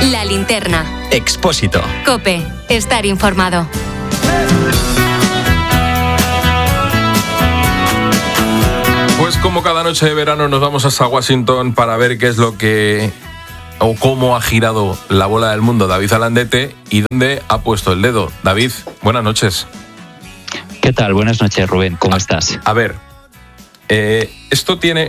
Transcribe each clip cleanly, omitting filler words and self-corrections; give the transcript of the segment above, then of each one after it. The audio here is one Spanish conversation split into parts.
La Linterna. Expósito. COPE. Estar informado. Pues como cada noche de verano nos vamos hasta Washington para ver qué es lo que o cómo ha girado la bola del mundo David Alandete y dónde ha puesto el dedo. David, buenas noches. ¿Qué tal? Buenas noches, Rubén. ¿Cómo estás? A ver, esto tiene...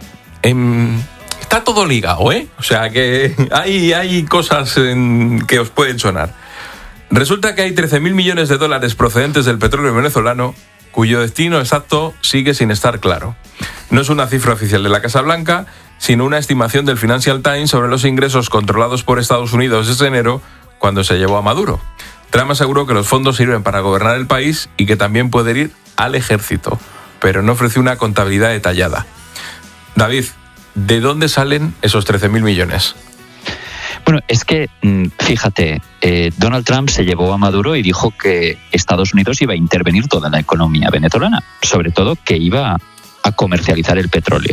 está todo ligado, ¿eh? O sea que hay cosas que os pueden sonar. Resulta que hay 13.000 millones de dólares procedentes del petróleo venezolano cuyo destino exacto sigue sin estar claro. No es una cifra oficial de la Casa Blanca, sino una estimación del Financial Times sobre los ingresos controlados por Estados Unidos desde enero, cuando se llevó a Maduro. Trump aseguró que los fondos sirven para gobernar el país y que también pueden ir al ejército, pero no ofreció una contabilidad detallada. David, ¿de dónde salen esos 13.000 millones? Bueno, es que, fíjate, Donald Trump se llevó a Maduro y dijo que Estados Unidos iba a intervenir toda la economía venezolana, sobre todo que iba a comercializar el petróleo.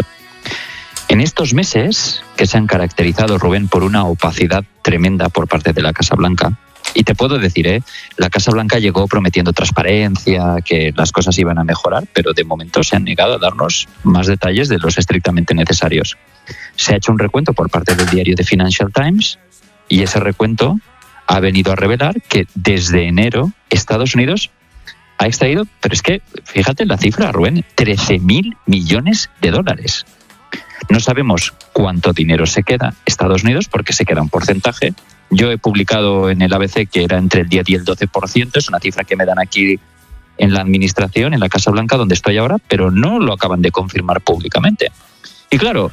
En estos meses, que se han caracterizado, Rubén, por una opacidad tremenda por parte de la Casa Blanca, y te puedo decir, la Casa Blanca llegó prometiendo transparencia, que las cosas iban a mejorar, pero de momento se han negado a darnos más detalles de los estrictamente necesarios. Se ha hecho un recuento por parte del diario The Financial Times y ese recuento ha venido a revelar que desde enero Estados Unidos ha extraído, pero es que, fíjate la cifra, Rubén, 13.000 millones de dólares. No sabemos cuánto dinero se queda Estados Unidos porque se queda un porcentaje. Yo he publicado en el ABC que era entre el 10 y el 12%, es una cifra que me dan aquí en la administración, en la Casa Blanca, donde estoy ahora, pero no lo acaban de confirmar públicamente. Y claro,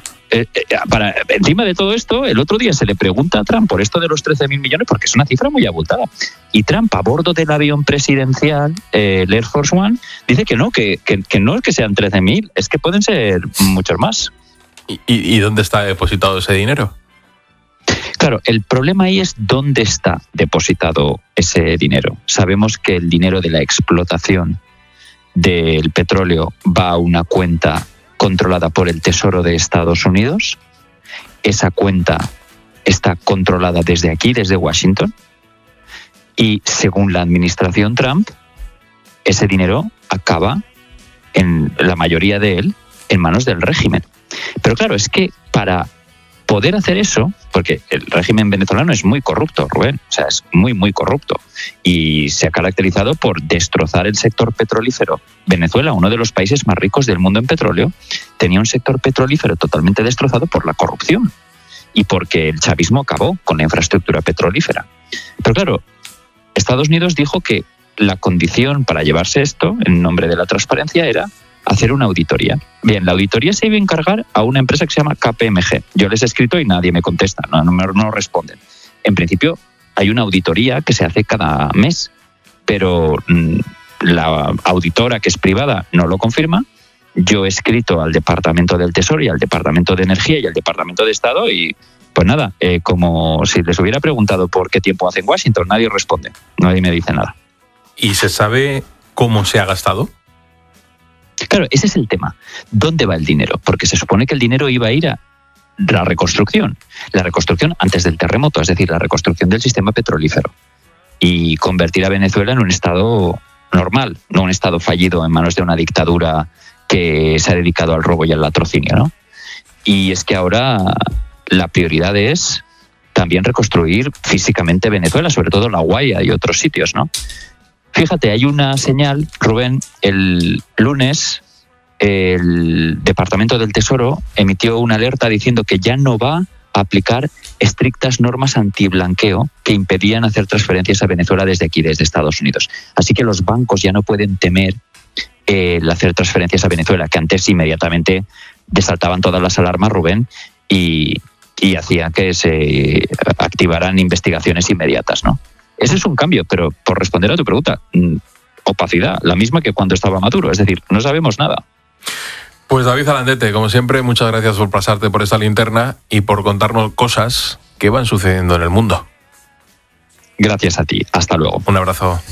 encima de todo esto, el otro día se le pregunta a Trump por esto de los 13.000 millones, porque es una cifra muy abultada. Y Trump, a bordo del avión presidencial, el Air Force One, dice que no, que no es que sean 13.000, es que pueden ser muchos más. ¿Y dónde está depositado ese dinero? Claro, el problema ahí es dónde está depositado ese dinero. Sabemos que el dinero de la explotación del petróleo va a una cuenta controlada por el Tesoro de Estados Unidos. Esa cuenta está controlada desde aquí, desde Washington. Y según la administración Trump, ese dinero acaba, en la mayoría de él, en manos del régimen. Pero claro, es que para poder hacer eso, porque el régimen venezolano es muy corrupto, Rubén, o sea, es muy, muy corrupto y se ha caracterizado por destrozar el sector petrolífero. Venezuela, uno de los países más ricos del mundo en petróleo, tenía un sector petrolífero totalmente destrozado por la corrupción y porque el chavismo acabó con la infraestructura petrolífera. Pero claro, Estados Unidos dijo que la condición para llevarse esto, en nombre de la transparencia, era hacer una auditoría. Bien, la auditoría se iba a encargar a una empresa que se llama KPMG. Yo les he escrito y nadie me contesta, no responden. En principio, hay una auditoría que se hace cada mes, pero la auditora, que es privada, no lo confirma. Yo he escrito al Departamento del Tesoro y al Departamento de Energía y al Departamento de Estado y, pues nada, como si les hubiera preguntado por qué tiempo hace en Washington, nadie responde, nadie me dice nada. ¿Y se sabe cómo se ha gastado? Claro, ese es el tema. ¿Dónde va el dinero? Porque se supone que el dinero iba a ir a la reconstrucción. La reconstrucción antes del terremoto, es decir, la reconstrucción del sistema petrolífero. Y convertir a Venezuela en un estado normal, no un estado fallido en manos de una dictadura que se ha dedicado al robo y al latrocinio, ¿no? Y es que ahora la prioridad es también reconstruir físicamente Venezuela, sobre todo La Guaira y otros sitios, ¿no? Fíjate, hay una señal, Rubén, el lunes el Departamento del Tesoro emitió una alerta diciendo que ya no va a aplicar estrictas normas antiblanqueo que impedían hacer transferencias a Venezuela desde aquí, desde Estados Unidos. Así que los bancos ya no pueden temer el hacer transferencias a Venezuela, que antes inmediatamente desaltaban todas las alarmas, Rubén, y hacía que se activaran investigaciones inmediatas, ¿no? Ese es un cambio, pero por responder a tu pregunta, opacidad, la misma que cuando estaba Maduro, es decir, no sabemos nada. Pues David Alandete, como siempre, muchas gracias por pasarte por esta linterna y por contarnos cosas que van sucediendo en el mundo. Gracias a ti, hasta luego. Un abrazo.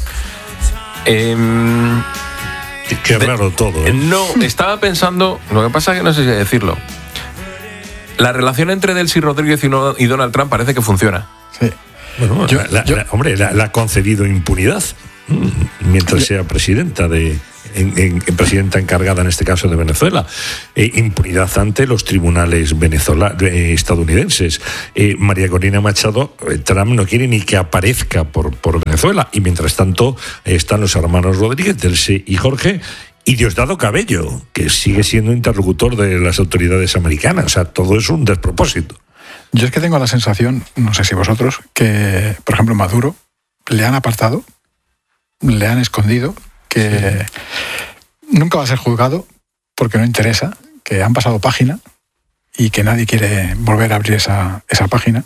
Qué raro todo, ¿eh? No, estaba pensando, lo que pasa es que no sé si decirlo. La relación entre Delcy Rodríguez y Donald Trump parece que funciona. Sí. Bueno, hombre, le ha concedido impunidad mientras sea presidenta presidenta encargada en este caso de Venezuela, impunidad ante los tribunales estadounidenses. María Corina Machado, Trump no quiere ni que aparezca por Venezuela, y mientras tanto están los hermanos Rodríguez, Delcy y Jorge, y Diosdado Cabello, que sigue siendo interlocutor de las autoridades americanas. O sea, todo es un despropósito. Yo es que tengo la sensación, no sé si vosotros, que, por ejemplo, Maduro le han apartado, le han escondido, que nunca va a ser juzgado porque no interesa, que han pasado página y que nadie quiere volver a abrir esa página.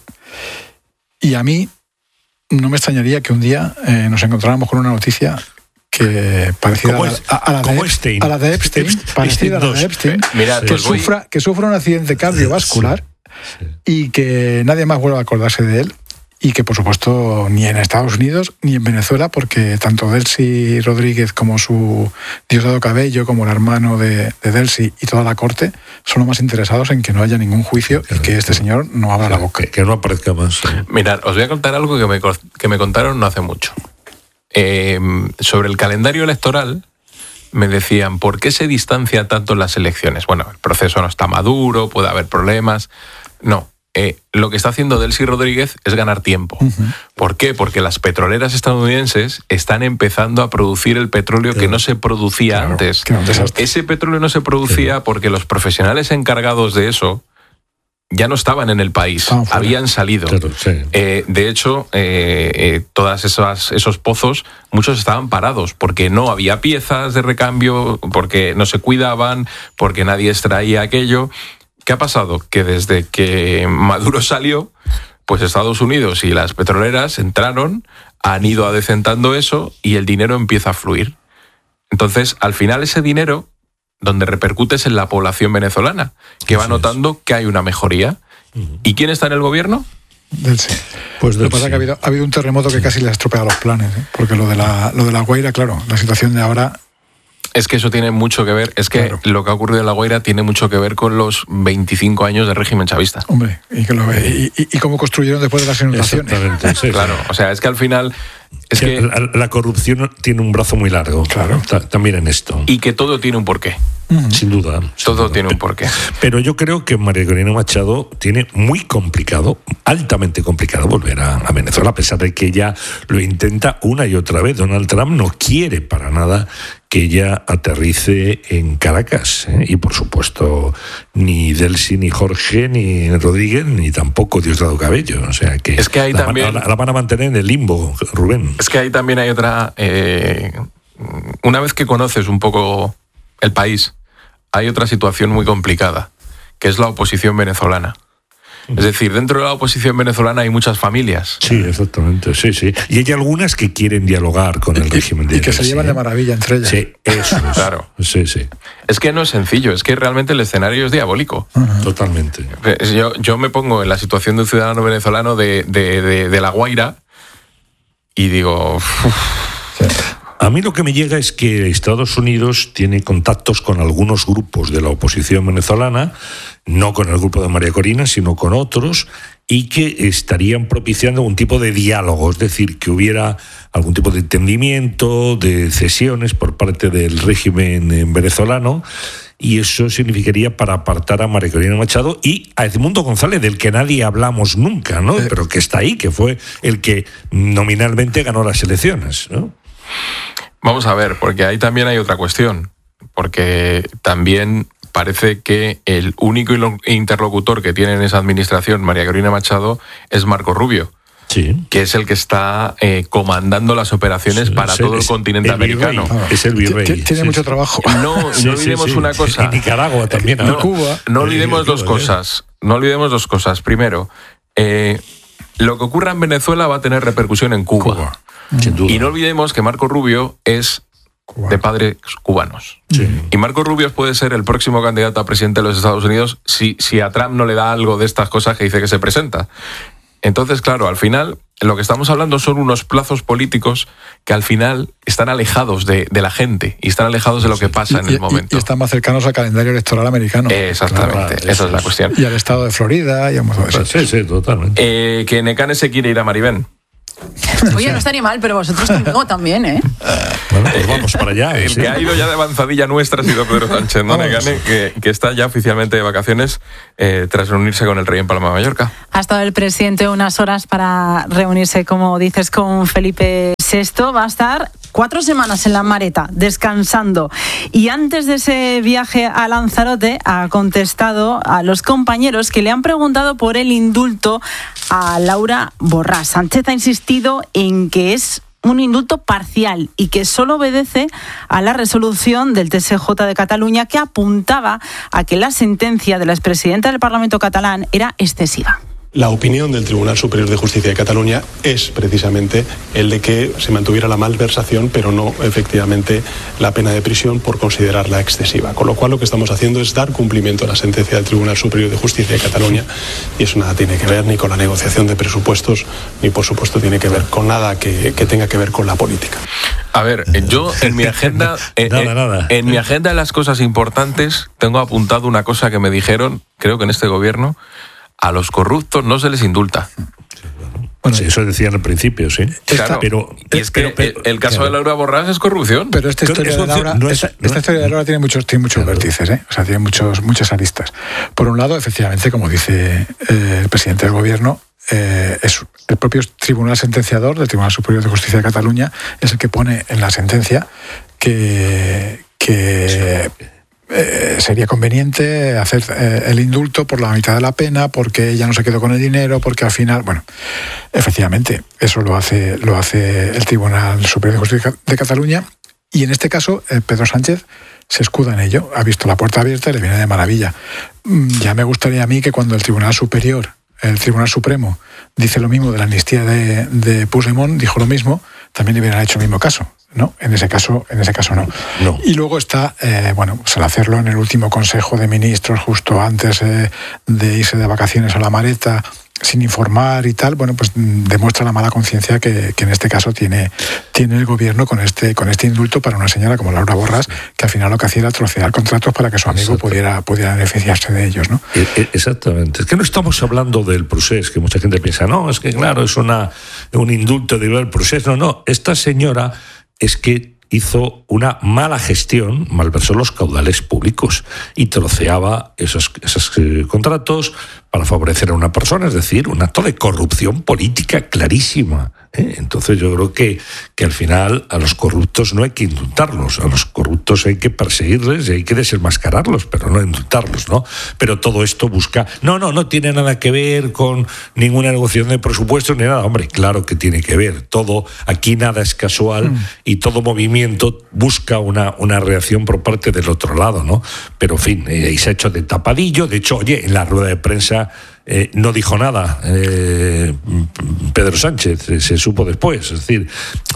Y a mí no me extrañaría que un día nos encontráramos con una noticia que parecida a la de Epstein, parecida a la de Epstein, Mirad, que sufra un accidente cardiovascular y que nadie más vuelva a acordarse de él. Y que, por supuesto, ni en Estados Unidos ni en Venezuela, porque tanto Delcy Rodríguez como su Diosdado Cabello, como el hermano de Delcy y toda la corte, son los más interesados en que no haya ningún juicio y que este señor no abra la boca. Que no aparezca más. Mirad, os voy a contar algo que me contaron no hace mucho. Sobre el calendario electoral, me decían, ¿por qué se distancia tanto las elecciones? Bueno, el proceso no está maduro, puede haber problemas. No. Lo que está haciendo Delcy Rodríguez es ganar tiempo. ¿Por qué? Porque las petroleras estadounidenses están empezando a producir el petróleo que no se producía antes. Ese petróleo no se producía porque los profesionales encargados de eso ya no estaban en el país, habían salido. De hecho, todos esos pozos, muchos estaban parados porque no había piezas de recambio, porque no se cuidaban, porque nadie extraía aquello. ¿Qué ha pasado? Que desde que Maduro salió, pues Estados Unidos y las petroleras entraron, han ido adecentando eso y el dinero empieza a fluir. Entonces, al final ese dinero, donde repercute es en la población venezolana, que va notando que hay una mejoría. ¿Y quién está en el gobierno? Delcy. Pues lo que pasa es que ha habido un terremoto que casi les ha estropeado los planes, porque lo de la Guaira, claro, la situación de ahora... Es que eso tiene mucho que ver, lo que ha ocurrido en La Guaira tiene mucho que ver con los 25 años del régimen chavista. Hombre, y cómo construyeron después de las inundaciones. Exactamente, sí, claro, o sea, es que al final... La corrupción tiene un brazo muy largo, claro, también en esto. Y que todo tiene un porqué. Sin duda. Todo tiene un porqué. Pero yo creo que María Corina Machado tiene muy complicado, altamente complicado, volver a Venezuela, a pesar de que ella lo intenta una y otra vez. Donald Trump no quiere para nada que ella aterrice en Caracas. Y por supuesto, ni Delcy, ni Jorge, ni Rodríguez, ni tampoco Diosdado Cabello. O sea que, ahí también la van a mantener en el limbo, Rubén. Es que ahí también hay otra... una vez que conoces un poco el país, hay otra situación muy complicada, que es la oposición venezolana. Es decir, dentro de la oposición venezolana hay muchas familias. Sí, exactamente, sí. Y hay algunas que quieren dialogar con el régimen de... Y que se llevan de maravilla entre ellas. Sí, eso. Claro. Sí. Es que no es sencillo, es que realmente el escenario es diabólico. Totalmente. Yo me pongo en la situación de un ciudadano venezolano de La Guaira y digo... A mí lo que me llega es que Estados Unidos tiene contactos con algunos grupos de la oposición venezolana, no con el grupo de María Corina, sino con otros, y que estarían propiciando algún tipo de diálogo, es decir, que hubiera algún tipo de entendimiento, de cesiones por parte del régimen venezolano, y eso significaría para apartar a María Corina Machado y a Edmundo González, del que nadie hablamos nunca, ¿no? Pero que está ahí, que fue el que nominalmente ganó las elecciones, ¿no? Vamos a ver, porque ahí también hay otra cuestión, porque también parece que el único interlocutor que tiene en esa administración María Corina Machado es Marco Rubio, que es el que está comandando las operaciones para todo el continente americano. Es el virrey. Tiene mucho trabajo. No olvidemos una cosa. En Nicaragua también. Cuba. No olvidemos dos cosas. No olvidemos dos cosas. Primero, lo que ocurra en Venezuela va a tener repercusión en Cuba. Sin duda. Y no olvidemos que Marco Rubio es de padres cubanos. Y Marco Rubio puede ser el próximo candidato a presidente de los Estados Unidos si a Trump no le da algo de estas cosas que dice que se presenta. Entonces, claro, al final lo que estamos hablando son unos plazos políticos que al final están alejados de la gente y están alejados de lo que pasa en el momento. Y están más cercanos al calendario electoral americano. Exactamente, Claro, esa es la cuestión. Y al estado de Florida y a todo eso. Sí, totalmente. Que Nekane se quiere ir a Maribén. Oye, no estaría mal, pero vosotros conmigo también, ¿eh? Bueno, pues vamos para allá. El que ha ido ya de avanzadilla nuestra ha sido Pedro Sánchez, ¿no? Nekane, que está ya oficialmente de vacaciones tras reunirse con el rey en Palma de Mallorca. Ha estado el presidente unas horas para reunirse, como dices, con Felipe VI. Va a estar 4 semanas en la Mareta, descansando. Y antes de ese viaje a Lanzarote, ha contestado a los compañeros que le han preguntado por el indulto a Laura Borràs. Sánchez ha insistido en que es un indulto parcial y que solo obedece a la resolución del TSJ de Cataluña, que apuntaba a que la sentencia de la expresidenta del Parlamento catalán era excesiva. La opinión del Tribunal Superior de Justicia de Cataluña es precisamente el de que se mantuviera la malversación, pero no efectivamente la pena de prisión por considerarla excesiva. Con lo cual lo que estamos haciendo es dar cumplimiento a la sentencia del Tribunal Superior de Justicia de Cataluña, y eso nada tiene que ver ni con la negociación de presupuestos, ni por supuesto tiene que ver con nada que tenga que ver con la política. A ver, yo en mi agenda, nada. en mi agenda de las cosas importantes tengo apuntado una cosa que me dijeron, creo que en este gobierno: a los corruptos no se les indulta. Bueno, sí, eso decían al principio, sí. Claro, y es que el caso de Laura Borràs es corrupción. Pero esta historia de Laura, historia de Laura tiene muchos vértices, ¿eh? O sea, tiene muchas aristas. Por un lado, efectivamente, como dice el presidente del gobierno, es el propio tribunal sentenciador del Tribunal Superior de Justicia de Cataluña es el que pone en la sentencia que sería conveniente hacer el indulto por la mitad de la pena, porque ella no se quedó con el dinero, porque al final, bueno, efectivamente, eso lo hace el Tribunal Superior de Justicia de Cataluña, y en este caso Pedro Sánchez se escuda en ello, ha visto la puerta abierta y le viene de maravilla. Ya me gustaría a mí que cuando el Tribunal Supremo dice lo mismo de la amnistía de Puigdemont, dijo lo mismo, también le hubieran hecho el mismo caso. No, en ese caso no. Y luego está, pues al hacerlo en el último Consejo de Ministros, justo antes de irse de vacaciones a la Mareta, sin informar y tal, pues demuestra la mala conciencia que en este caso tiene el gobierno con este indulto para una señora como Laura Borràs, que al final lo que hacía era trocear contratos para que su amigo pudiera beneficiarse de ellos, ¿no? Exactamente. Es que no estamos hablando del procés, que mucha gente piensa, no, es que claro, es un indulto del procés. No, esta señora es que hizo una mala gestión, malversó los caudales públicos y troceaba esos contratos para favorecer a una persona, es decir, un acto de corrupción política clarísima. Entonces yo creo que al final a los corruptos no hay que indultarlos, a los corruptos hay que perseguirles y hay que desenmascararlos, pero no indultarlos, ¿no? Pero todo esto busca... No tiene nada que ver con ninguna negociación de presupuestos ni nada. Hombre, claro que tiene que ver. Todo, aquí nada es casual y todo movimiento busca una reacción por parte del otro lado, ¿no? Pero en fin, y se ha hecho de tapadillo. De hecho, oye, en la rueda de prensa no dijo nada Pedro Sánchez, se supo después. Es decir,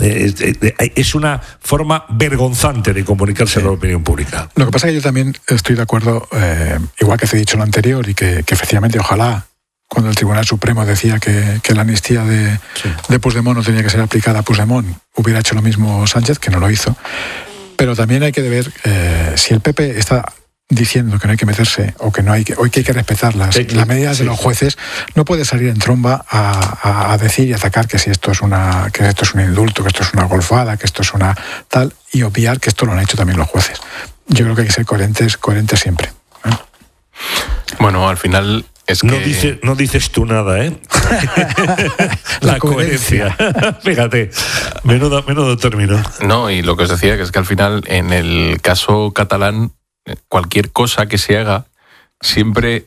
es una forma vergonzante de comunicarse a la opinión pública. Lo que pasa es que yo también estoy de acuerdo, igual que te he dicho lo anterior, y que efectivamente ojalá, cuando el Tribunal Supremo decía que la amnistía de Puigdemont no tenía que ser aplicada a Puigdemont, hubiera hecho lo mismo Sánchez, que no lo hizo. Pero también hay que ver si el PP está diciendo que no hay que meterse o que hay que respetar las medidas de los jueces, no puede salir en tromba a decir y atacar que si esto es un indulto, que esto es una golfada, que esto es una tal, y obviar que esto lo han hecho también los jueces. Yo creo que hay que ser coherentes siempre. Bueno, al final es que... No dices tú nada, ¿eh? La coherencia. Fíjate, menudo término. No, y lo que os decía, que es que al final, en el caso catalán, cualquier cosa que se haga siempre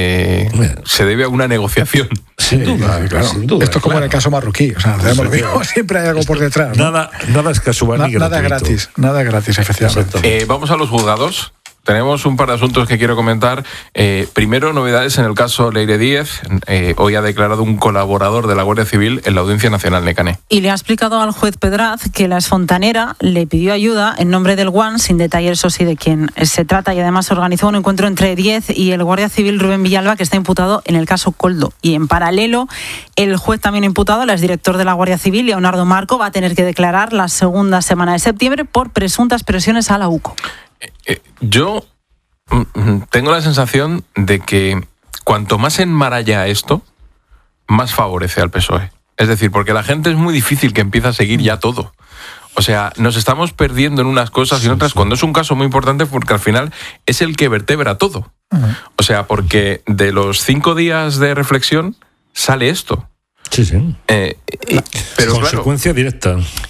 se debe a una negociación. Sin duda, claro. Sin duda, esto es como en el caso marroquí, o sea, lo mismo, siempre hay algo por detrás, ¿no? Nada es casual ni gratuito. Nada es gratis, efectivamente. Vamos a los juzgados. Tenemos un par de asuntos que quiero comentar. Primero, novedades en el caso Leire Díez. Hoy ha declarado un colaborador de la Guardia Civil en la Audiencia Nacional, Nekane. Y le ha explicado al juez Pedraz que la exfontanera le pidió ayuda en nombre del GUAN, sin detallar eso sí de quién se trata, y además organizó un encuentro entre Díez y el guardia civil Rubén Villalba, que está imputado en el caso Koldo. Y en paralelo, el juez también imputado, el exdirector de la Guardia Civil, Leonardo Marco, va a tener que declarar la segunda semana de septiembre por presuntas presiones a la UCO. Yo tengo la sensación de que cuanto más enmaralla esto, más favorece al PSOE. Es decir, porque la gente es muy difícil que empiece a seguir ya todo. O sea, nos estamos perdiendo en unas cosas y en otras, cuando es un caso muy importante, porque al final es el que vertebra todo. O sea, porque de los 5 días de reflexión sale esto. Sí. Pero consecuencia directa.